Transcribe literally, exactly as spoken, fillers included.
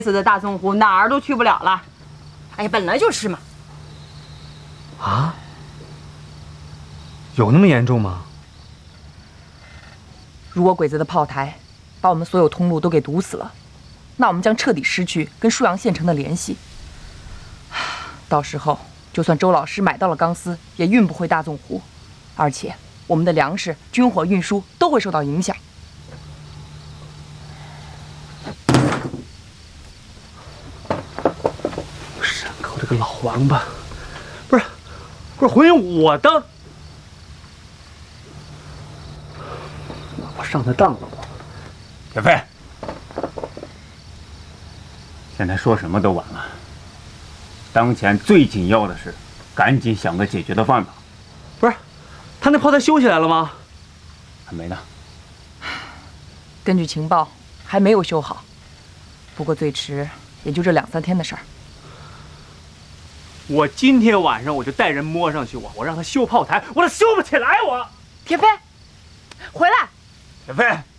次的大纵湖哪儿都去不了了。 哎呀，本来就是嘛。 啊？有那么严重吗？ 如果鬼子的炮台把我们所有通路都给堵死了，那我们将彻底失去跟沭阳县城的联系。到时候，就算周老师买到了钢丝，也运不回大纵湖，而且我们的粮食、军火运输都会受到影响。 山口这个老王八，不是，不是回我当，我上他当了。 小飞，现在说什么都晚了。当前最紧要的是，赶紧想个解决的办法。 不是，他那炮台修起来了吗？ 还没呢。 根据情报，还没有修好，不过最迟也就这两三天的事儿。 我今天晚上我就带人摸上去，我我让他修炮台，我他修不起来我。 铁飞，回来！ 小飞。